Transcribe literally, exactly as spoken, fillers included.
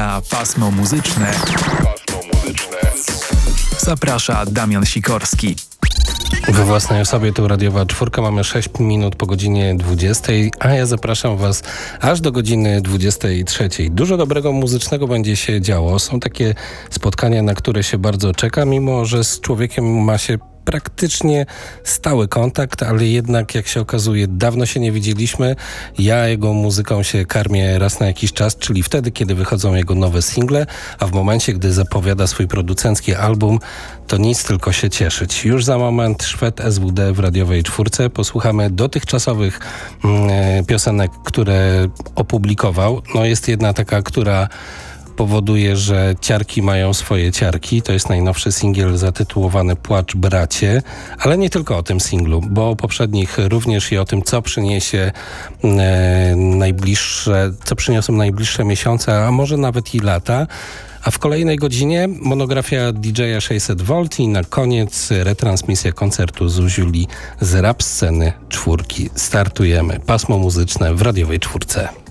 Na Pasmo Muzyczne zaprasza Damian Sikorski. We własnej osobie tu radiowa czwórka, mamy sześć minut po godzinie dwudziestej, a ja zapraszam Was aż do godziny dwudziestej trzeciej. Dużo dobrego muzycznego będzie się działo. Są takie spotkania, na które się bardzo czeka, mimo że z człowiekiem ma się praktycznie stały kontakt, ale jednak jak się okazuje dawno się nie widzieliśmy. Ja jego muzyką się karmię raz na jakiś czas, czyli wtedy, kiedy wychodzą jego nowe single, a w momencie, gdy zapowiada swój producencki album, to nic, tylko się cieszyć. Już za moment Szwed S W D w radiowej czwórce. Posłuchamy dotychczasowych mm, piosenek, które opublikował. No jest jedna taka, która powoduje, że ciarki mają swoje ciarki. To jest najnowszy singiel zatytułowany Płacz bracie, ale nie tylko o tym singlu, bo o poprzednich również i o tym, co przyniesie e, najbliższe, co przyniosą najbliższe miesiące, a może nawet i lata. A w kolejnej godzinie monografia D J sześćset wolt i na koniec retransmisja koncertu Zuziuli z rap sceny czwórki. Startujemy. Pasmo muzyczne w radiowej czwórce.